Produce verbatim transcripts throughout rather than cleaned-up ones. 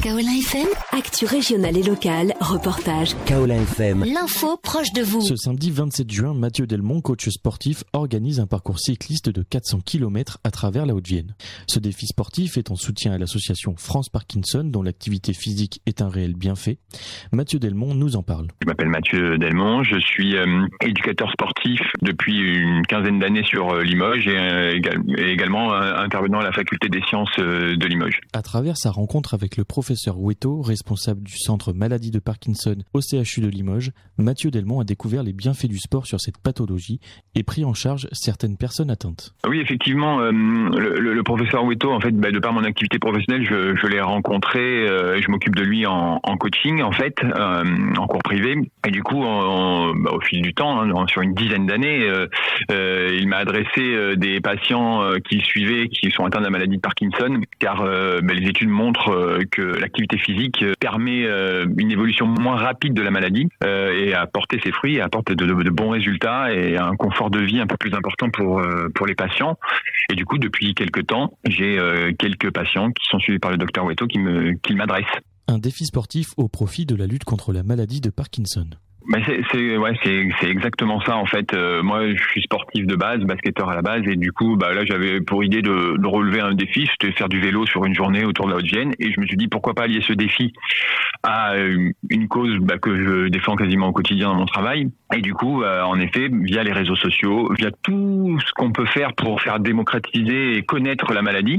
Kaola F M, actu régionale et locale, reportage. Kaola F M, l'info proche de vous. Ce samedi vingt-sept juin, Mathieu Delmont, coach sportif, organise un parcours cycliste de quatre cents kilomètres à travers la Haute-Vienne. Ce défi sportif est en soutien à l'association France Parkinson, dont l'activité physique est un réel bienfait. Mathieu Delmont nous en parle. Je m'appelle Mathieu Delmont, je suis euh, éducateur sportif depuis une quinzaine d'années sur euh, Limoges et, euh, égale, et également euh, intervenant à la faculté des sciences euh, de Limoges. À travers sa rencontre avec le professeur Weto, responsable du centre maladie de Parkinson au C H U de Limoges, Mathieu Delmont a découvert les bienfaits du sport sur cette pathologie et pris en charge certaines personnes atteintes. Oui, effectivement, euh, le, le, le professeur Weto, en fait, bah, de par mon activité professionnelle, je, je l'ai rencontré euh, et je m'occupe de lui en, en coaching, en fait, euh, en cours privé. Et du coup, en, bah, au fil du temps, hein, sur une dizaine d'années, euh, euh, il m'a adressé euh, des patients euh, qu'il suivait, qui sont atteints de la maladie de Parkinson, car euh, bah, les études montrent euh, que l'activité physique permet euh, une évolution moins rapide de la maladie euh, et a porté ses fruits, et apporte de, de, de bons résultats et un confort de vie un peu plus important pour euh, pour les patients. Et du coup, depuis quelques temps, j'ai euh, quelques patients qui sont suivis par le docteur Weto qui me qui m'adressent. Un défi sportif au profit de la lutte contre la maladie de Parkinson. Ben c'est, c'est ouais c'est c'est exactement ça en fait. Euh, moi je suis sportif de base, basketteur à la base, et du coup bah là j'avais pour idée de, de relever un défi, c'était faire du vélo sur une journée autour de la Haute-Vienne, et je me suis dit pourquoi pas lier ce défi à une cause bah, que je défends quasiment au quotidien dans mon travail. Et du coup euh, en effet via les réseaux sociaux, via tout ce qu'on peut faire pour faire démocratiser et connaître la maladie,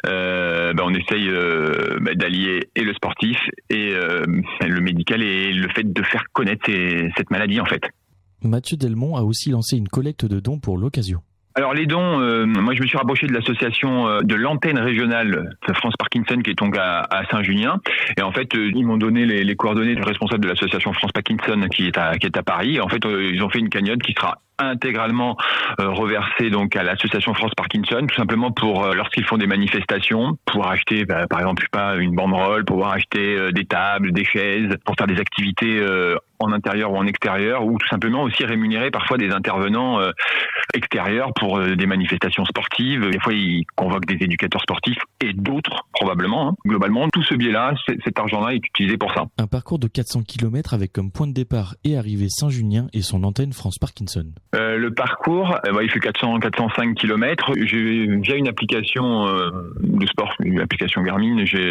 euh, bah, on essaye euh, bah, d'allier et le sportif et euh, le médical et le fait de faire connaître ces cette maladie en fait. Mathieu Delmont a aussi lancé une collecte de dons pour l'occasion. Alors les dons, euh, moi je me suis rapproché de l'association euh, de l'antenne régionale de France Parkinson qui est donc à, à Saint-Junien, et en fait euh, ils m'ont donné les, les coordonnées du responsable de l'association France Parkinson qui est à qui est à Paris. Et en fait euh, ils ont fait une cagnotte qui sera intégralement euh, reversée donc à l'association France Parkinson, tout simplement pour euh, lorsqu'ils font des manifestations, pour acheter bah, par exemple je sais pas une banderole, pour pouvoir acheter euh, des tables, des chaises, pour faire des activités euh, en intérieur ou en extérieur, ou tout simplement aussi rémunérer parfois des intervenants euh, extérieurs pour euh, des manifestations sportives. Des fois ils convoquent des éducateurs sportifs et d'autres probablement. Hein. Globalement tout ce biais-là, cet argent-là est utilisé pour ça. Un parcours de quatre cents kilomètres avec comme point de départ et arrivée Saint-Junien et son antenne France Parkinson. Euh, le parcours, euh, bah, il fait quatre cents à quatre cent cinq kilomètres. J'ai via une application euh, de sport, une application Garmin, j'ai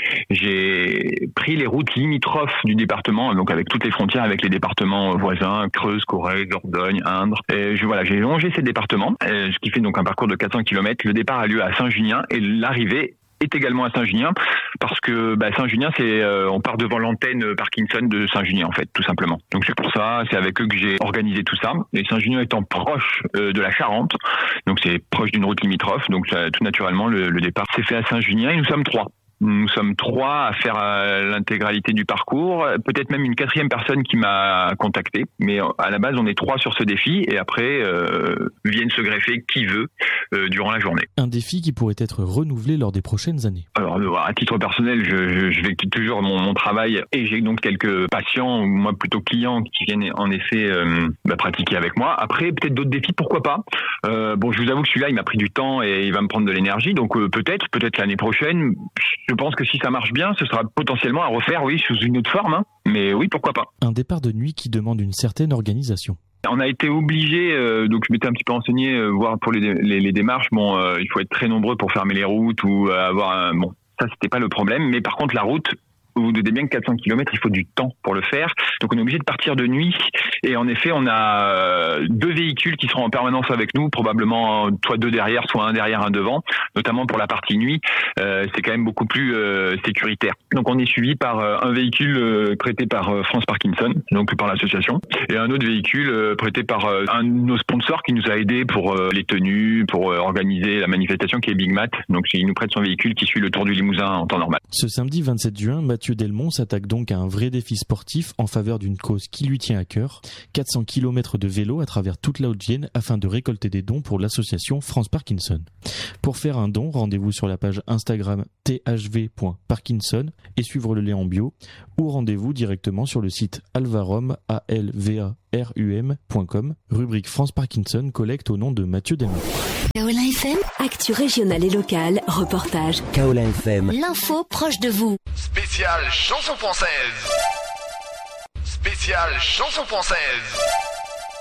j'ai pris les routes limitrophes du département, donc avec toutes les frontières avec les départements voisins, Creuse, Corrèze, Dordogne, Indre. Et je voilà, j'ai longé ces départements, euh, ce qui fait donc un parcours de quatre cents kilomètres. Le départ a lieu à Saint-Junien et l'arrivée est également à Saint-Junien, parce que bah, Saint-Junien, c'est euh, on part devant l'antenne Parkinson de Saint-Junien en fait, tout simplement. Donc c'est pour ça, c'est avec eux que j'ai organisé tout ça. Et Saint-Junien étant proche euh, de la Charente, donc c'est proche d'une route limitrophe, donc ça, tout naturellement le, le départ s'est fait à Saint-Junien et nous sommes trois. Nous sommes trois à faire euh, l'intégralité du parcours, peut-être même une quatrième personne qui m'a contacté, mais à la base on est trois sur ce défi, et après euh, viennent se greffer qui veut euh, durant la journée. Un défi qui pourrait être renouvelé lors des prochaines années. Alors à titre personnel, je, je, je vais toujours mon, mon travail, et j'ai donc quelques patients, ou moi plutôt clients, qui viennent en effet euh, bah, pratiquer avec moi. Après peut-être d'autres défis, pourquoi pas. Euh, bon, je vous avoue que celui-là il m'a pris du temps et il va me prendre de l'énergie, donc euh, peut-être, peut-être l'année prochaine. Je pense que si ça marche bien, ce sera potentiellement à refaire, oui, sous une autre forme, hein. Mais oui, pourquoi pas. Un départ de nuit qui demande une certaine organisation. On a été obligé, euh, donc je m'étais un petit peu renseigné, euh, voir pour les, les, les démarches, bon, euh, il faut être très nombreux pour fermer les routes ou euh, avoir un... Bon, ça, c'était pas le problème, mais par contre, la route... Vous vous doutez bien que quatre cents kilomètres, il faut du temps pour le faire. Donc on est obligé de partir de nuit. Et en effet, on a deux véhicules qui seront en permanence avec nous, probablement soit deux derrière, soit un derrière, un devant. Notamment pour la partie nuit, euh, c'est quand même beaucoup plus euh, sécuritaire. Donc on est suivi par euh, un véhicule euh, prêté par euh, France Parkinson, donc par l'association, et un autre véhicule euh, prêté par euh, un de nos sponsors qui nous a aidés pour euh, les tenues, pour euh, organiser la manifestation, qui est Big Mat. Donc il nous prête son véhicule qui suit le Tour du Limousin en temps normal. Ce samedi vingt-sept juin, Mathieu Delmont s'attaque donc à un vrai défi sportif en faveur d'une cause qui lui tient à cœur, quatre cents kilomètres de vélo à travers toute la Haute-Vienne afin de récolter des dons pour l'association France Parkinson. Pour faire un don, rendez-vous sur la page Instagram t h v point parkinson et suivre le lien en bio, ou rendez-vous directement sur le site alvarom, a l v a r u m point com, rubrique France Parkinson, collecte au nom de Mathieu Delmont. Kaolin F M, actu régionale et locale, reportage. Kaolin F M, L'info proche de vous. Spécial chanson française. Spécial chanson française.